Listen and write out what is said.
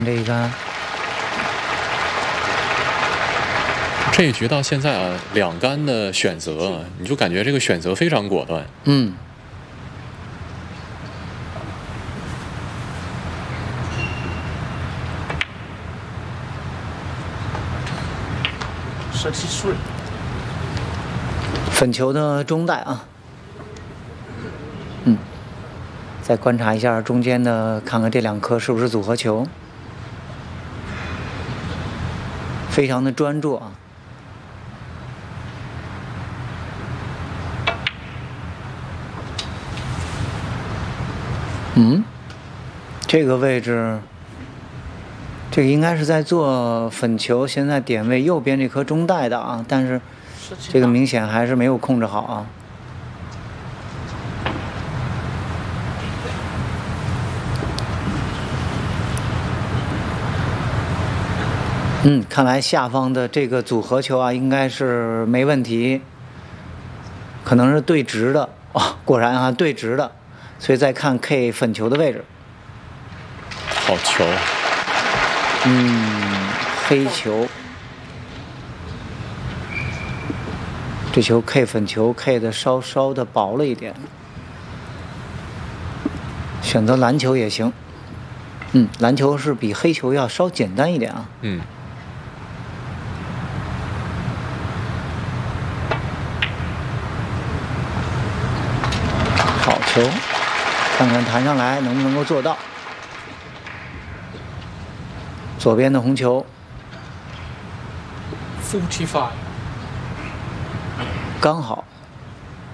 这一杆。 这一局到现在啊，2杆的选择，你就感觉这个选择非常果断。 嗯。 17岁。 粉球的中带啊。再观察一下中间的，看看这2颗是不是组合球。非常的专注啊。这个位置，这个应该是在做粉球，现在点位右边这颗中带的啊，但是这个明显还是没有控制好啊。看来下方的这个组合球啊，应该是没问题，可能是对直的哦，果然啊，对直的，所以再看 K 粉球的位置。 好球。 黑球，这球 K 粉球 K 的稍稍的薄了一点，选择蓝球也行。蓝球是比黑球要稍简单一点啊。好球，看看弹上来能不能够做到。左边的红球 45， 刚好。